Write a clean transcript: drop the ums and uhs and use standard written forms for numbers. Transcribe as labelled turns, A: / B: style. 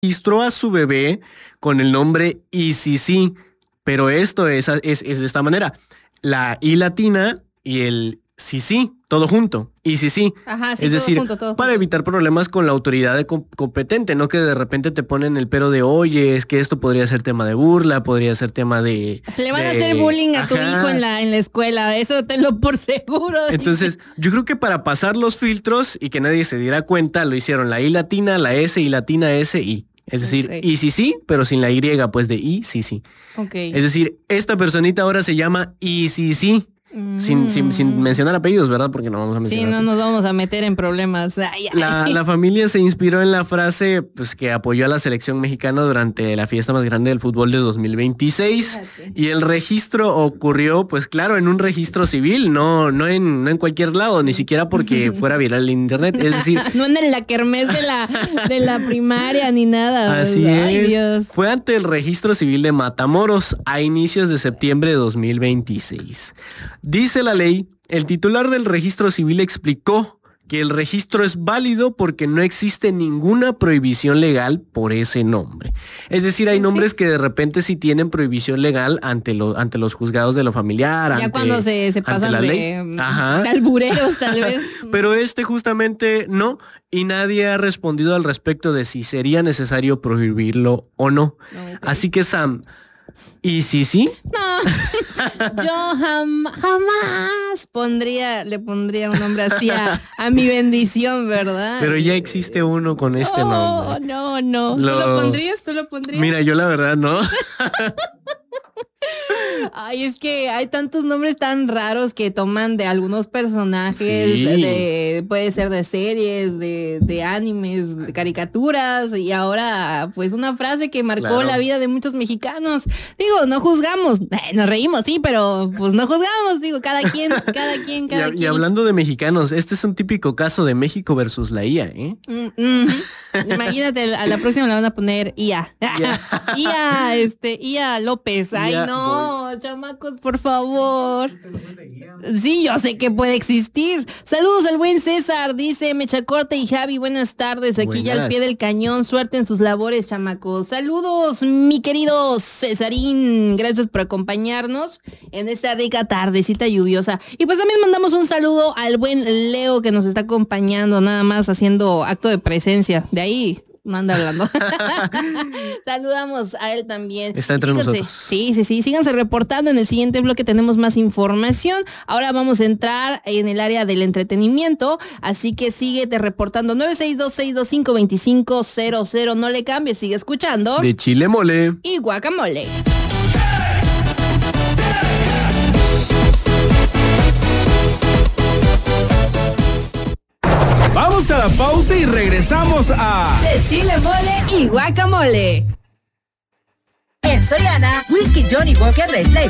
A: registró a su bebé con el nombre ICC, pero esto es de esta manera. La I latina y el sí, todo junto. ICC.
B: Ajá, sí,
A: es decir,
B: todo
A: para evitar problemas con la autoridad competente, no que de repente te ponen el pero de, oye, es que esto podría ser tema de burla, podría ser tema de...
B: Le van a hacer bullying a tu hijo en la escuela, eso tenlo por seguro.
A: Entonces, yo creo que para pasar los filtros y que nadie se diera cuenta, lo hicieron la I latina, la S y latina S, I. Es decir, ICC, pero sin la Y, pues de ICC.
B: Okay.
A: Es decir, esta personita ahora se llama ICC. Sin mencionar apellidos, ¿verdad? Porque no vamos a mencionar.
B: Sí, no nos vamos a meter en problemas.
A: La familia se inspiró en la frase pues, que apoyó a la selección mexicana durante la fiesta más grande del fútbol de 2026. Fíjate. Y el registro ocurrió, pues claro, en un registro civil, no en cualquier lado, ni siquiera porque fuera viral en internet. Es decir,
B: no en la kermés de la primaria ni nada.
A: Así es. Dios. Fue ante el registro civil de Matamoros a inicios de septiembre de 2026. Dice la ley, el titular del registro civil explicó que el registro es válido porque no existe ninguna prohibición legal por ese nombre. Es decir, hay nombres que de repente sí tienen prohibición legal ante los juzgados de lo familiar.
B: Ya cuando se pasan de albureros tal vez.
A: Pero justamente no, y nadie ha respondido al respecto de si sería necesario prohibirlo o no. Okay. Así que Sam... ¿Y sí?
B: No, yo jamás le pondría un nombre así a mi bendición, ¿verdad?
A: Pero ya existe uno con este nombre.
B: No. ¿Tú lo pondrías?
A: Mira, yo la verdad no.
B: Ay, es que hay tantos nombres tan raros que toman de algunos personajes, puede ser de series, de animes, de caricaturas, y ahora pues una frase que marcó la vida de muchos mexicanos. Digo, no juzgamos, nos reímos, sí, pero pues no juzgamos, digo, cada quien.
A: Y hablando de mexicanos, este es un típico caso de México versus la IA, ¿eh?
B: Imagínate, a la próxima le van a poner IA. IA López. Ay, no, chamacos, por favor. Sí, yo sé que puede existir. Saludos al buen César, dice Mechacorte y Javi, buenas tardes. Aquí ya al pie del cañón, suerte en sus labores, chamacos. Saludos, mi querido Cesarín, gracias por acompañarnos en esta rica tardecita lluviosa. Y pues también mandamos un saludo al buen Leo que nos está acompañando, nada más haciendo acto de presencia. De ahí no anda hablando. Saludamos a él también.
A: Está entre nosotros.
B: Sí. Síganse reportando. En el siguiente bloque tenemos más información. Ahora vamos a entrar en el área del entretenimiento. Así que síguete reportando. 962-625-2500. No le cambies, sigue escuchando.
A: De Chile Mole
B: y Guacamole.
C: Vamos a la pausa y regresamos a
D: De Chile Mole y Guacamole. En Soriana, Whisky Johnny Walker Red Label